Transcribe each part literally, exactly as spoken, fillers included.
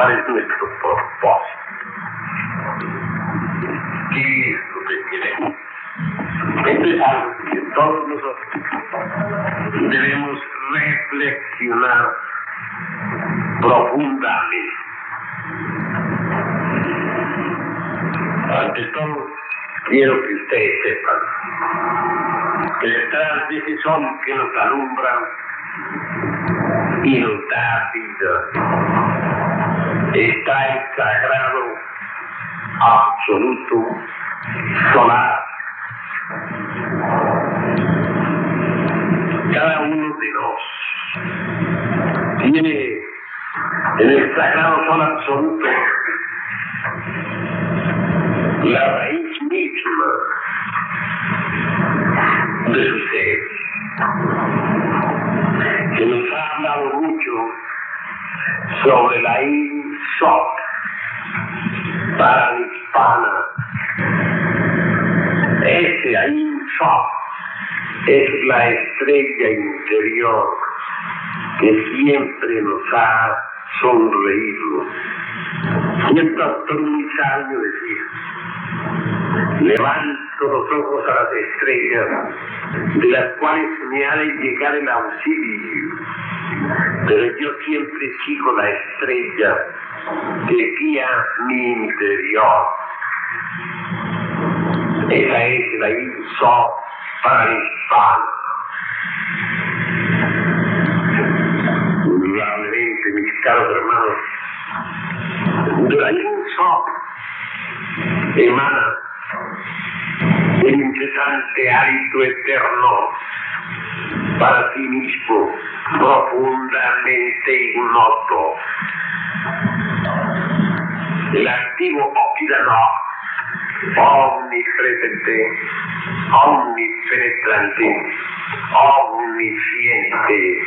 cuál es nuestro propósito. ¿Qué es lo que queremos? Esto es algo que todos nosotros debemos reflexionar profundamente. Ante todo, quiero que ustedes sepan que detrás de ese sol que nos alumbra y nos da vida está el sagrado absoluto solar. Cada uno de nos tiene en el sagrado sol absoluto la raíz misma de su ser. Se nos ha hablado mucho sobre la Ein Sof Paranibbana. Ese Ein Sof es la estrella interior que siempre nos ha sonreído. Y el doctor Misaño decía: levanto los ojos a las estrellas, de las cuales me ha de llegar el auxilio, pero yo siempre sigo la estrella que guía mi interior. Esa es la Ein Sof Paranibbana. Indudablemente, mis caros hermanos, de la Ein Sof emana el incesante hálito eterno para sí mismo, profundamente ignoto. El activo Okidano, omnipresente, omnipenetrante, omnisciente.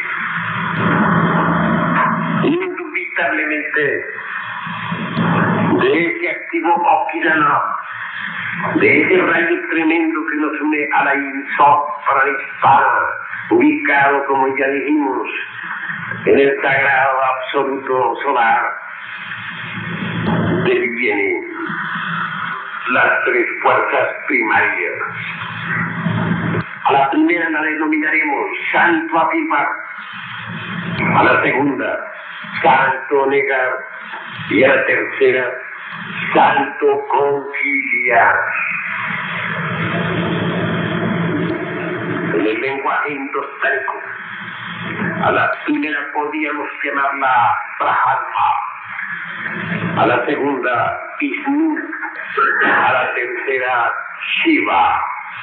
Indubitablemente, de ese activo Okidano, de ese rayo tremendo que nos une a la Ein Sof Paranibbana, ubicado, como ya dijimos, en el sagrado absoluto solar, devienen las tres fuerzas primarias. A la primera la denominaremos santo afirmar, a la segunda santo negar y a la tercera santo conciliar. En el lenguaje indostánico, a la primera podíamos llamarla Brahma, a la segunda Vishnu, a la tercera Shiva.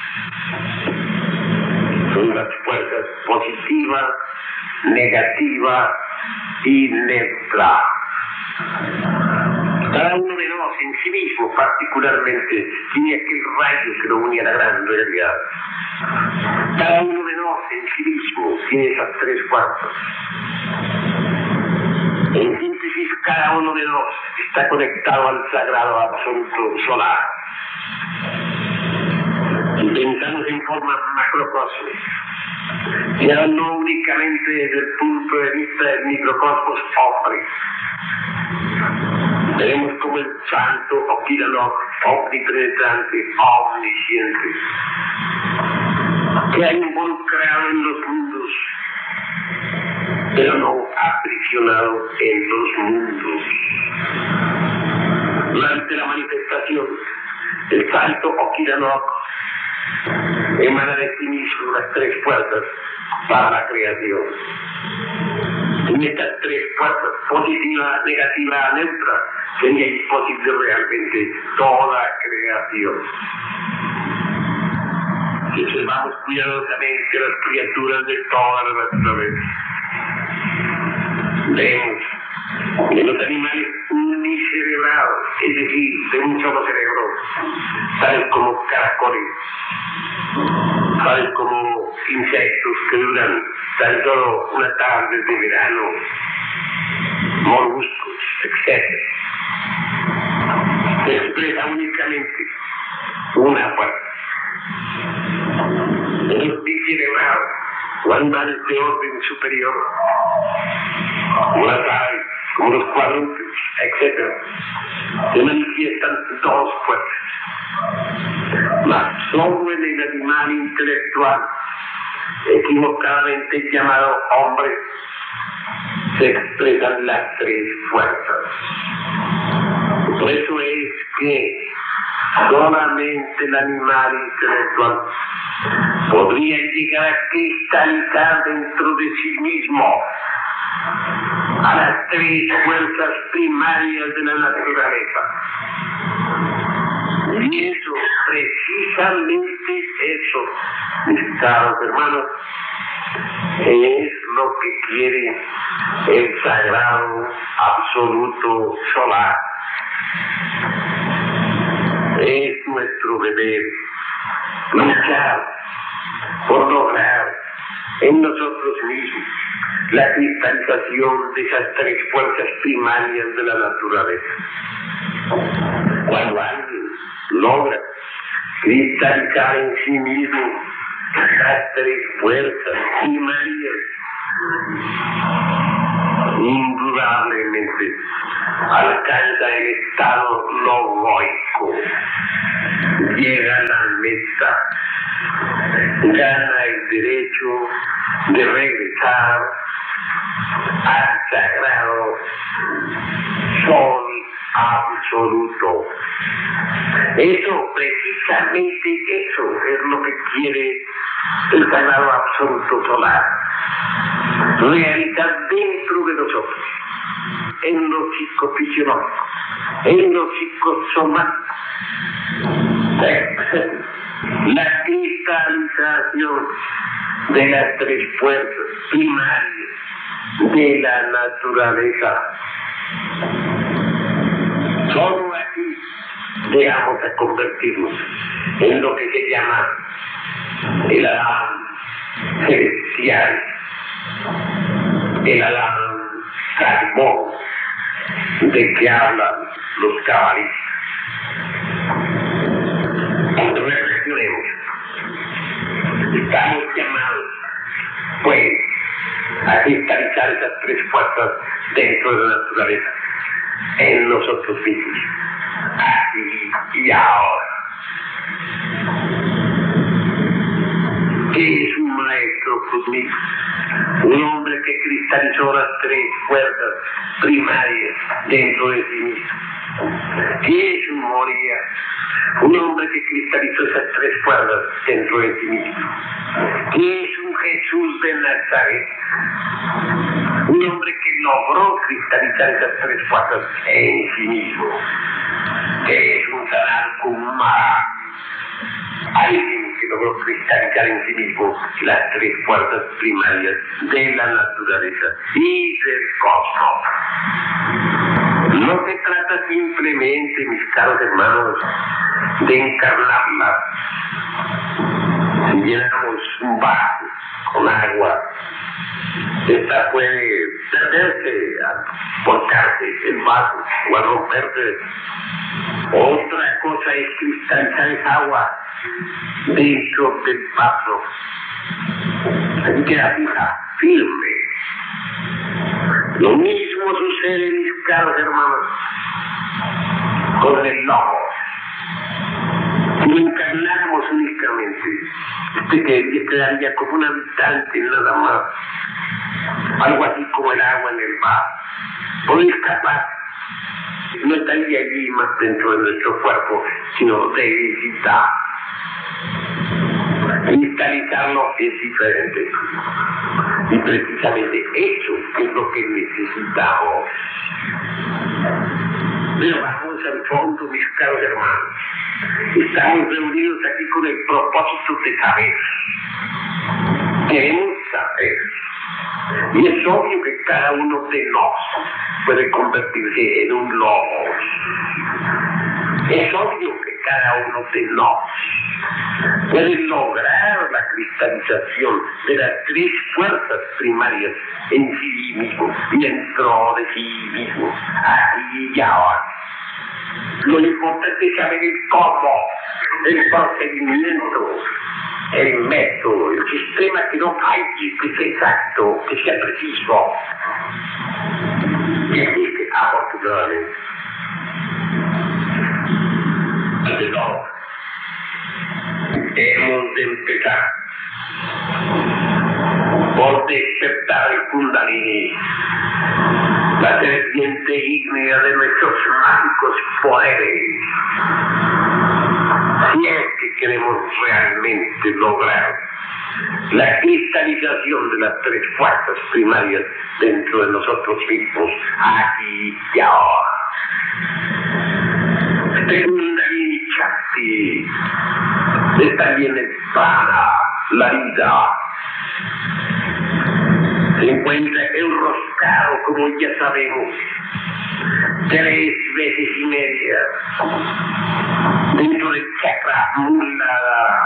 Son las fuerzas positiva, negativa y neutra. Cada uno de nosotros en sí mismo particularmente tiene aquel rayo que lo une a la gran realidad. Cada uno de nosotros en sí mismo tiene esas tres fuerzas. En síntesis, cada uno de nosotros está conectado al sagrado absoluto solar. Si pensamos en forma macrocósmica, ya no únicamente desde el punto de vista del microcosmos hombre, veremos como el santo Okidano, omnipenetrante, omnisciente, que ha involucrado en los mundos, pero no aprisionado en los mundos. Durante la manifestación, el santo Okidano emana de sí mismo las tres fuerzas para la creación. En estas tres fuerzas, positiva, negativa, neutra, sería imposible realmente toda creación. Si observamos cuidadosamente las criaturas de toda la naturaleza, vemos en los animales unicerebrados, es decir, de un solo cerebro, tales como caracoles, tales como insectos que duran tan solo una tarde de verano, moluscos, etcétera. Se expresa únicamente una fuerza. En los bicerebrados o animales de orden superior, como las aves, como los cuadrúpedos, etcétera, se manifiestan dos fuerzas. Mas solo en el animal intelectual, equivocadamente llamado hombre, se expresan las tres fuerzas. Por eso es que solamente el animal intelectual podría llegar a cristalizar dentro de sí mismo a las tres fuerzas primarias de la naturaleza. Y eso, precisamente eso, mis caros hermanos, es lo que quiere el sagrado absoluto solar. Es nuestro deber luchar por lograr en nosotros mismos la cristalización de esas tres fuerzas primarias de la naturaleza. Cuando alguien logra cristalizar en sí mismo las tres fuerzas primarias, indudablemente alcanza el estado logoico, llega a la meta, gana el derecho de regresar al sagrado sol absoluto. Eso, precisamente eso, es lo que quiere el sagrado absoluto solar. Realizar dentro de nosotros, en lo psicofisiológico, en lo psicosomático, la cristalización de las tres fuerzas primarias de la naturaleza. Solo aquí llegamos a convertirnos en lo que se llama el Adán celestial, el Adán salmón, de que hablan los cabalistas. Reflexionemos. Estamos llamados, pues, a cristalizar esas tres fuerzas dentro de la naturaleza, en nosotros mismos, aquí y ahora. ¿Qué es un maestro cósmico? Un hombre que cristalizó las tres fuerzas primarias dentro de sí mismo. ¿Qué es un Moria? Un hombre que cristalizó esas tres fuerzas dentro de sí mismo. ¿Qué es un Jesús de Nazaret? Un hombre que logró cristalizar esas tres fuerzas en sí mismo. ¿Qué es un Sanat Kumara? Alguien que logró cristalizar en sí mismo las tres fuerzas primarias de la naturaleza y del cosmos. No se trata simplemente, mis caros hermanos, de encarnarlas. Si llenamos un vaso con agua, esta puede perderse, volcarse el vaso o a romperse. Otra cosa es cristalizar esa agua dentro del vaso. Así queda fija, firme. Lo mismo sucede, mis caros hermanos, con el logo. Si lo encarnáramos únicamente, este que quedaría como un habitante nada más, algo así como el agua en el vaso. Puede escapar, no estaría allí más dentro de nuestro cuerpo, sino debilitado. Cristalizarlo es diferente. Y precisamente eso es lo que necesitamos. Pero vamos al fondo, mis caros hermanos. Estamos reunidos aquí con el propósito de saber. Queremos saber. Y es obvio que cada uno de nosotros puede convertirse en un lobo. Es obvio que cada uno de nosotros puede lograr la cristalización de las tres fuerzas primarias en sí mismo, dentro de sí mismo, aquí y ahora. Lo importante es saber el cómo, el procedimiento, el método, el sistema que no falle, que sea exacto, que sea preciso. Y existe, afortunadamente. Ante todo, hemos de empezar por despertar el Kundalini, la serpiente ígnea de nuestros mágicos poderes. Si es que queremos realmente lograr la cristalización de las tres fuerzas primarias dentro de nosotros mismos, aquí y ahora. Este Kundalini Shakti está bien el prana, la vida. Se encuentra enroscado, como ya sabemos, tres veces y media dentro del chakra Muladhara,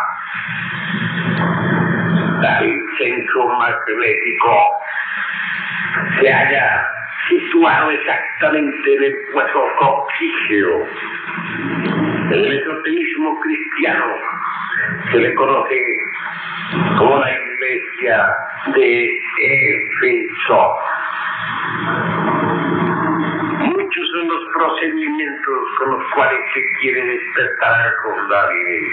el centro magnético. Se halla situado exactamente en el hueso coxígeo. En el esoterismo cristiano se le conoce como la iglesia de Éfeso. Muchos son los procedimientos con los cuales se quiere despertar al Kundalini.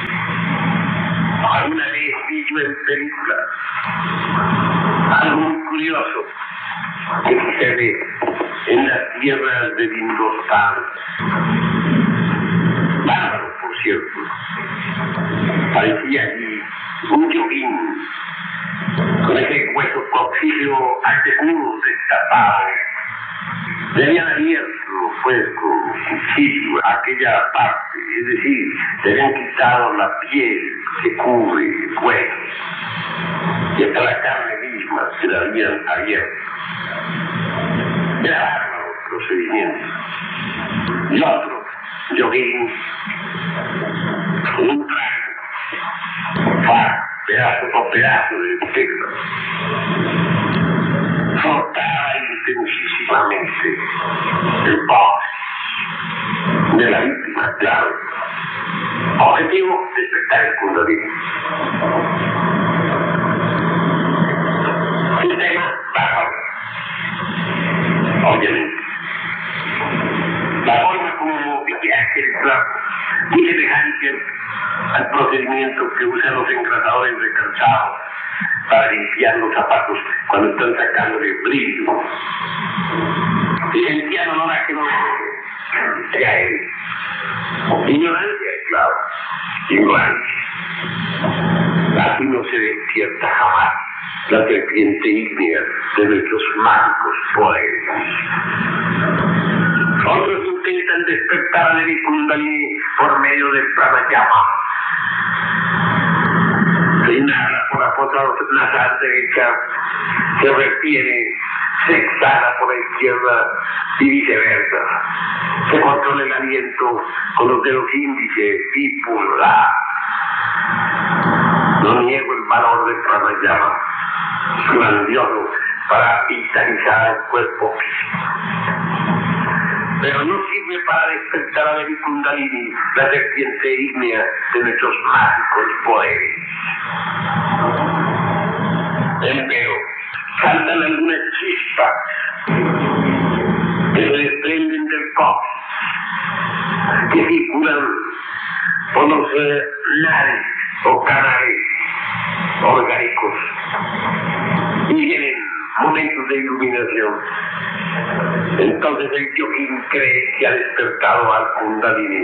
Alguna vez vi yo en películas algo muy curioso que sucede en las tierras de Hindustán. Bárbaro, por cierto. Parecía allí un yogín con ese hueso coxígeo al desnudo, destapado. Le habían abierto, pues, con cuchillo aquella parte, es decir, le habían quitado la piel que cubre el hueso y hasta la carne misma se la habían abierto. Era bárbaro el procedimiento. Y otro yogín con un traje, fa, pedazo por pedazo de tela, frotaba intensísimamente el box de la víctima, claro. Objetivo: despertar el Kundalini. Sistema bárbaro. Obviamente. La forma como viaje el plan muy semejante al procedimiento que usan los engrasadores de calzado para limpiar los zapatos cuando están sacándole brillo. Y sentían olor a que no sea él. Ignorancia, claro. Ignorancia. Así no se despierta jamás la serpiente ígnea de nuestros mágicos poderes. Otros intentan despertar al Kundalini por medio del pranayama. Se inhala por la fosa nasal derecha, se retiene, se exhala por la izquierda y viceversa. Se controla el aliento con los dedos índice y pulgar. No niego el valor del pranayama. Es grandioso para vitalizar el cuerpo físico. Pero no sirve para despertar a Devi Kundalini, la serpiente ígnea de nuestros mágicos poderes. Empero, saltan algunas chispas que se desprenden del cox, que circulan por los eh, lares o canales orgánicos y vienen momentos de iluminación. Entonces el yogín cree que ha despertado al Kundalini.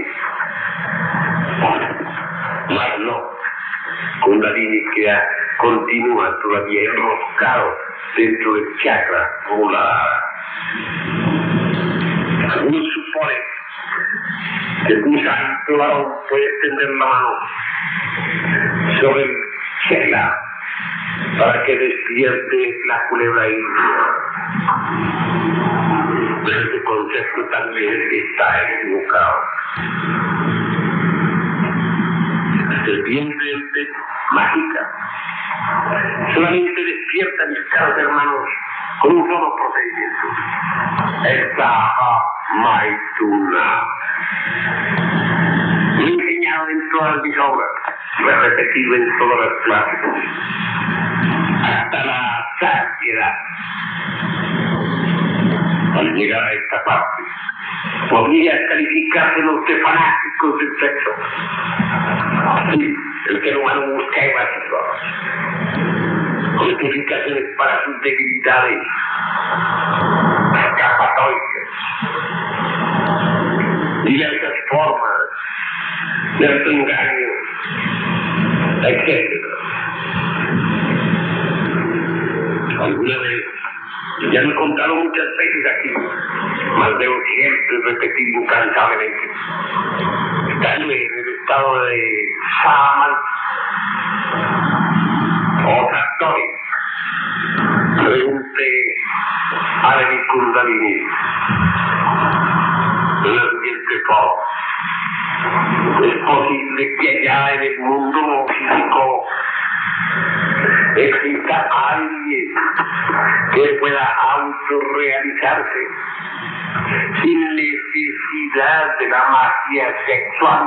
Mas no, Kundalini queda, continúa todavía enroscado dentro del chakra Muladhara. Algunos suponen que un santo varón puede extender la mano sobre el chela para que despierte la culebra india. Pero ese concepto también está equivocado. La serpiente mágica solamente despierta, mis caros hermanos, con un solo procedimiento: el Saha Maituna. Lo he enseñado en todas mis obras, lo he repetido en todas las clases, hasta la saciedad. al llegar a esta parte, podría calificárselos de fanáticos del sexo. Sí, el ser humano busca evasivas, justificaciones para sus debilidades, escapatorias, diversas formas de autoengaño, etcétera. Alguna vez, ya lo he contado muchas veces aquí, más debo siempre repetir incansablemente, estando en el estado de Samal o Tractores, pregunté a Denis Kundalini en la siguiente forma: ¿es posible que allá en el mundo físico exista alguien que pueda autorrealizarse sin necesidad de la magia sexual?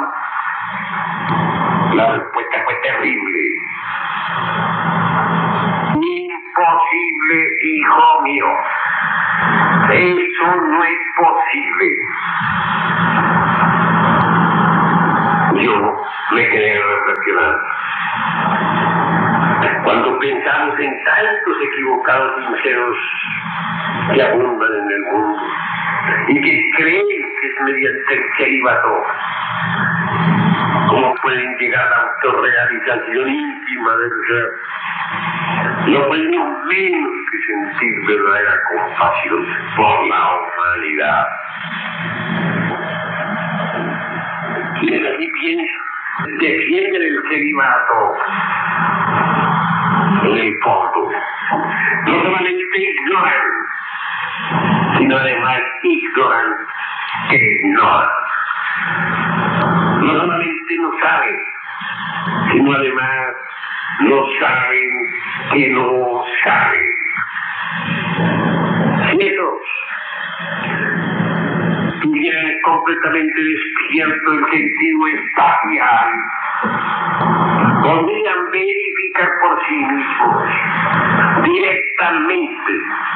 La respuesta fue terrible. Imposible, hijo mío. Eso no es posible. Yo me quedé reflexionando. Cuando pensamos en tantos equivocados sinceros que abundan en el mundo y que creen que es mediante el celibato cómo pueden llegar a la autorrealización íntima del ser, no podemos menos que sentir verdadera compasión por la humanidad. Quienes así piensan defienden el celibato, en el fondo no solamente ignoran, sino además ignoran que ignoran. No solamente no saben, sino además no saben que no saben. Si esos tuvieran completamente despierto el sentido espacial, podrían verificar por sí mismos directamente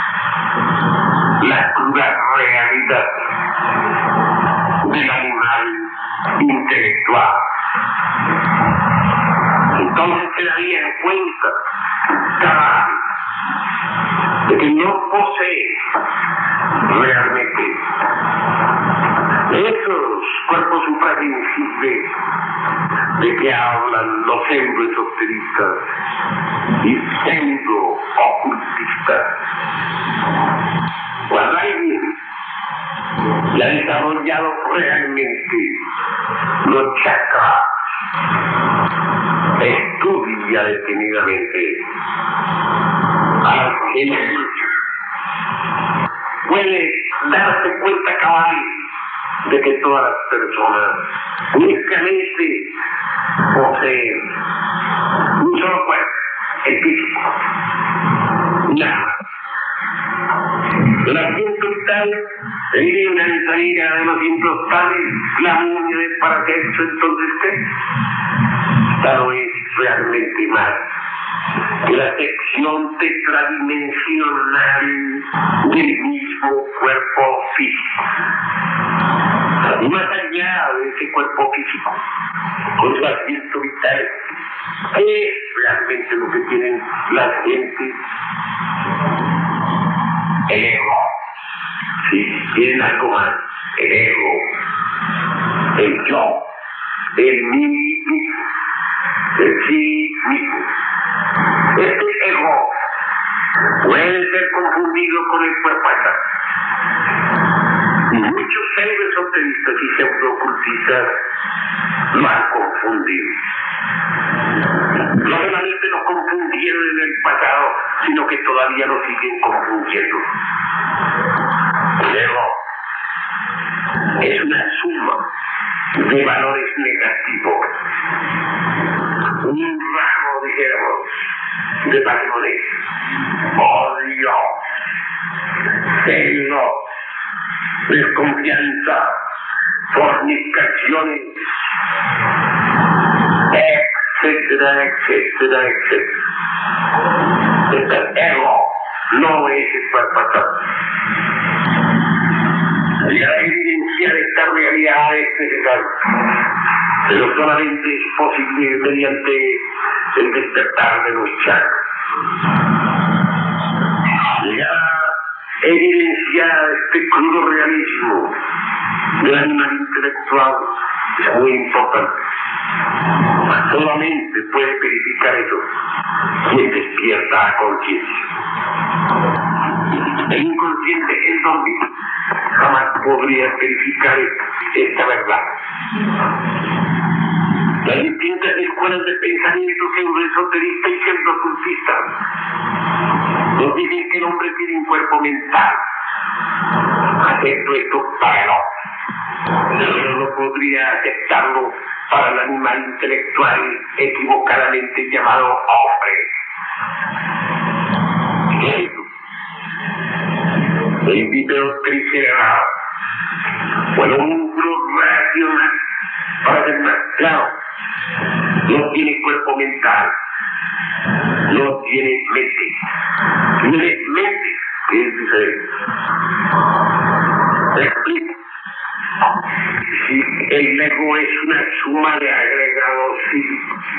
la cruda realidad del animal intelectual. Entonces se darían cuenta cada vez de que no posee realmente esos cuerpos suprasensibles de que hablan los pseudo-esoteristas y pseudo-ocultistas. Cuando alguien ya ha desarrollado realmente los chakras, estudia detenidamente a los genios, puede darse cuenta cabal de que todas las personas únicamente poseen un solo cuerpo, el físico, nada. El asiento vital sería una salida de los implostales, la muña de parasexo. Entonces, ¿qué? Esta no es realmente más que la sección tetradimensional del mismo cuerpo físico. Y más allá de ese cuerpo físico, con su asiento vital, ¿qué es realmente lo que tienen las gentes? El ego. Sí, tienen algo más. El ego, el yo, el mí mismo, el sí mismo. Este ego puede ser confundido con el cuerpo astral. Muchos pseudo-esoteristas y pseudo-ocultistas lo han confundido. No solamente lo confundieron en el pasado, sino que todavía lo siguen confundiendo. El ego es una suma de valores negativos, un ramo, dijéramos, de pasiones, odio, celo, desconfianza, fornicaciones, etcétera, etcétera, etcétera. Este ego no es el cuerpo astral. Llegar a evidenciar esta realidad es necesario, pero solamente es posible mediante el despertar de los chakras. Llegar a evidenciar este crudo realismo del animal intelectual es muy importante. Solamente puede verificar eso quien despierta a conciencia. El inconsciente, el dormido, jamás podría verificar esta verdad. Las distintas escuelas de pensamiento pseudoesoterista y pseudocultista nos dicen que el hombre tiene un cuerpo mental. Acepto esto para el hombre, pero no podría aceptarlo para el animal intelectual equivocadamente llamado hombre. ¿Qué es eso? El bípedo triceratops, bueno, un grupo racional, para ser más claro, no tiene cuerpo mental, no tiene mente, tiene mente, que es diferente. ¿Me explico? Si el ego es una suma de agregados físicos,